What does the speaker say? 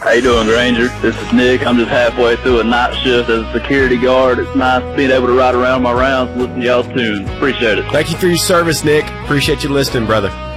How you doing, Granger? This is Nick. I'm just halfway through a night shift as a security guard. It's nice being able to ride around my rounds and listen to y'all's tunes. Appreciate it. Thank you for your service, Nick. Appreciate you listening, brother.